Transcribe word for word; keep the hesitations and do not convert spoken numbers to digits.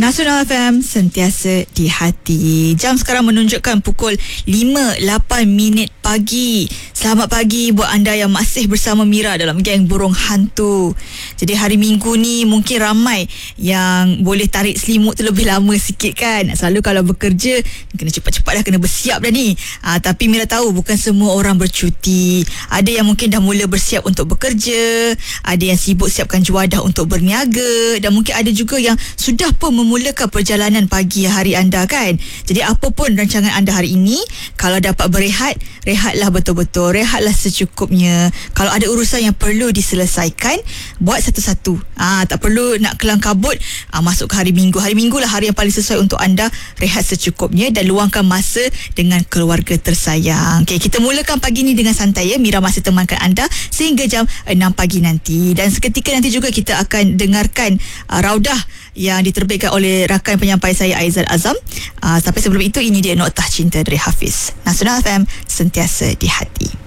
Nasional F M, sentiasa di hati. Jam sekarang menunjukkan pukul lima lapan minit pagi. Selamat pagi buat anda yang masih bersama Mira dalam geng burung hantu. Jadi hari Minggu ni mungkin ramai yang boleh tarik selimut tu lebih lama sikit kan. Selalu kalau bekerja kena cepat-cepat dah, kena bersiap dah ni. ha, Tapi Mira tahu bukan semua orang bercuti. Ada yang mungkin dah mula bersiap untuk bekerja, ada yang sibuk siapkan juadah untuk berniaga, dan mungkin ada juga yang sudah pun memulakan perjalanan pagi hari anda kan. Jadi apa pun rancangan anda hari ini, kalau dapat berehat, rehatlah betul-betul, rehatlah secukupnya. Kalau ada urusan yang perlu diselesaikan, buat satu-satu. Ah, tak perlu nak kelang kabut ah, masuk ke hari Minggu. Hari Minggu lah hari yang paling sesuai untuk anda rehat secukupnya dan luangkan masa dengan keluarga tersayang. Okay, kita mulakan pagi ni dengan santai ya. Mira masih temankan anda sehingga jam enam pagi nanti. Dan seketika nanti juga kita akan dengarkan uh, raudah yang diterbitkan oleh rakan penyampai saya Aizal Azam. Uh, sampai sebelum itu, ini dia Noktah Cinta dari Hafiz. Nasional F M, sentiasa di hati.